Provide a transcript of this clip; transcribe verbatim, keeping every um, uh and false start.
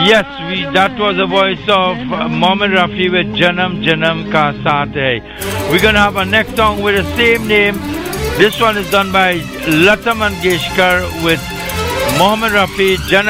Yes, we that was the voice of uh, Mohammed Rafi with Janam Janam Ka Saath Hai. We're gonna have a next song with the same name. This one is done by Lata Mangeshkar with Mohammed Rafi, Janam